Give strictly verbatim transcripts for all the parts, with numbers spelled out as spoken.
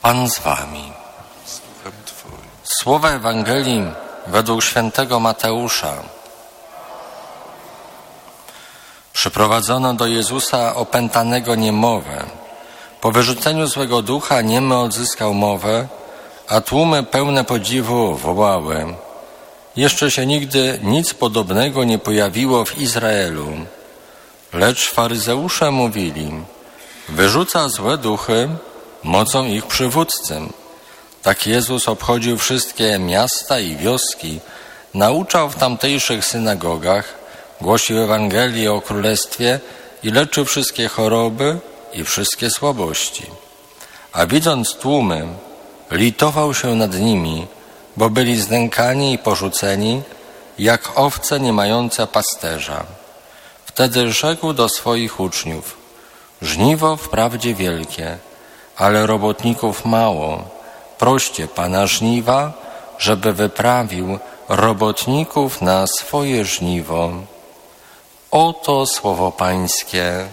Pan z wami. Słowa Ewangelii według świętego Mateusza. Przyprowadzono do Jezusa opętanego niemowę. Po wyrzuceniu złego ducha niemy odzyskał mowę, a tłumy pełne podziwu wołały: jeszcze się nigdy nic podobnego nie pojawiło w Izraelu. Lecz faryzeusze mówili: wyrzuca złe duchy mocą ich przywódcy. Tak Jezus obchodził wszystkie miasta i wioski, nauczał w tamtejszych synagogach, głosił Ewangelię o Królestwie i leczył wszystkie choroby i wszystkie słabości. A widząc tłumy, litował się nad nimi, bo byli znękani i porzuceni, jak owce nie mające pasterza. Wtedy rzekł do swoich uczniów: żniwo wprawdzie wielkie, ale robotników mało. Proście Pana żniwa, żeby wyprawił robotników na swoje żniwo. Oto słowo Pańskie.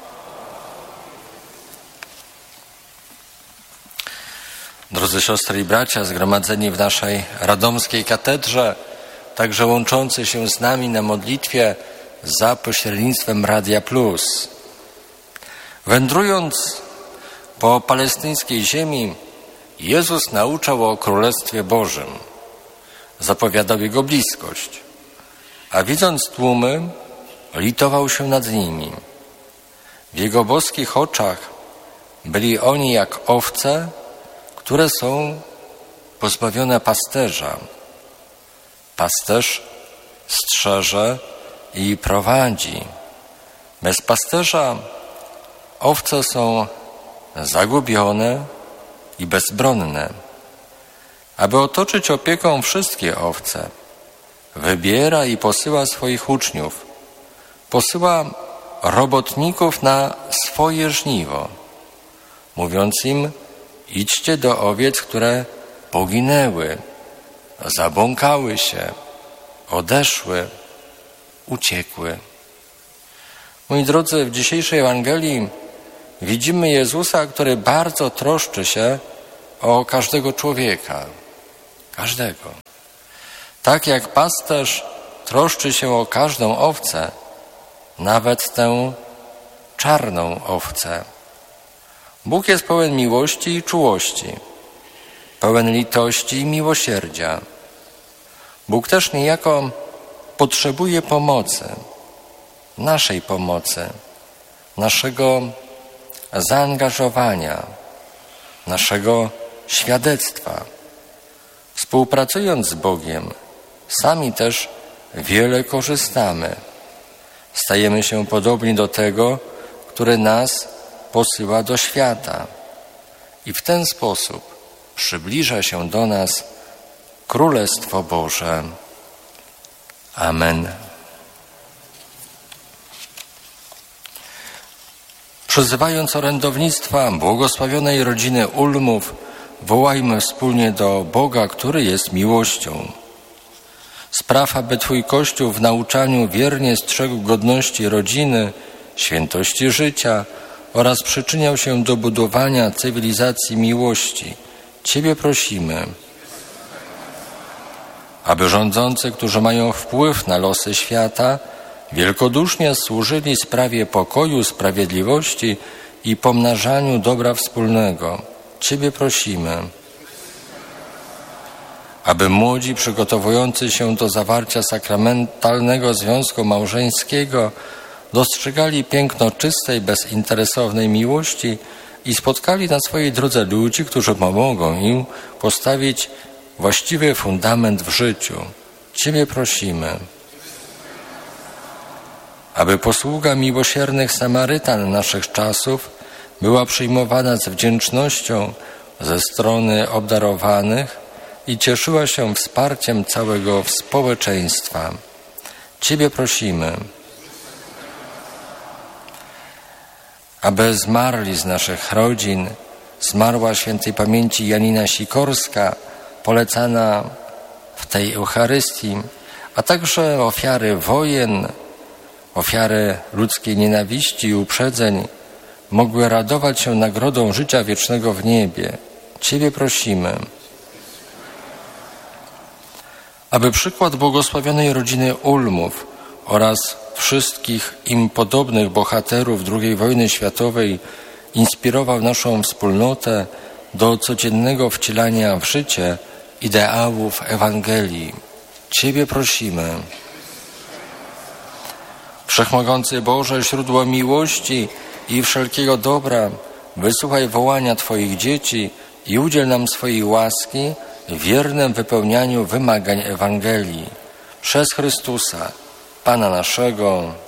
Drodzy siostry i bracia, zgromadzeni w naszej radomskiej katedrze, także łączący się z nami na modlitwie za pośrednictwem Radia Plus. Wędrując po palestyńskiej ziemi, Jezus nauczał o Królestwie Bożym, zapowiadał Jego bliskość, a widząc tłumy, litował się nad nimi. W Jego boskich oczach byli oni jak owce, które są pozbawione pasterza. Pasterz strzeże i prowadzi. Bez pasterza owce są zagubione i bezbronne. Aby otoczyć opieką wszystkie owce, wybiera i posyła swoich uczniów. Posyła robotników na swoje żniwo, mówiąc im: idźcie do owiec, które poginęły, zabłąkały się, odeszły, uciekły. Moi drodzy, w dzisiejszej Ewangelii widzimy Jezusa, który bardzo troszczy się o każdego człowieka. Każdego. Tak jak pasterz troszczy się o każdą owcę, nawet tę czarną owcę. Bóg jest pełen miłości i czułości, pełen litości i miłosierdzia. Bóg też niejako potrzebuje pomocy, naszej pomocy, naszego zaangażowania, naszego świadectwa. Współpracując z Bogiem, sami też wiele korzystamy. Stajemy się podobni do tego, który nas posyła do świata. I w ten sposób przybliża się do nas Królestwo Boże. Amen. Przyzywając orędownictwa błogosławionej rodziny Ulmów, wołajmy wspólnie do Boga, który jest miłością. Spraw, aby Twój Kościół w nauczaniu wiernie strzegł godności rodziny, świętości życia oraz przyczyniał się do budowania cywilizacji miłości. Ciebie prosimy, aby rządzący, którzy mają wpływ na losy świata, wielkodusznie służyli sprawie pokoju, sprawiedliwości i pomnażaniu dobra wspólnego. Ciebie prosimy, aby młodzi przygotowujący się do zawarcia sakramentalnego związku małżeńskiego dostrzegali piękno czystej, bezinteresownej miłości i spotkali na swojej drodze ludzi, którzy pomogą im postawić właściwy fundament w życiu. Ciebie prosimy, aby posługa miłosiernych Samarytan naszych czasów była przyjmowana z wdzięcznością ze strony obdarowanych i cieszyła się wsparciem całego społeczeństwa. Ciebie prosimy, aby zmarli z naszych rodzin, zmarła świętej pamięci Janina Sikorska, polecana w tej Eucharystii, a także ofiary wojen, ofiary ludzkiej nienawiści i uprzedzeń mogły radować się nagrodą życia wiecznego w niebie. Ciebie prosimy, aby przykład błogosławionej rodziny Ulmów oraz wszystkich im podobnych bohaterów drugiej wojny światowej inspirował naszą wspólnotę do codziennego wcielania w życie ideałów Ewangelii. Ciebie prosimy. Wszechmogący Boże, źródło miłości i wszelkiego dobra, wysłuchaj wołania Twoich dzieci i udziel nam swojej łaski w wiernym wypełnianiu wymagań Ewangelii. Przez Chrystusa, Pana naszego.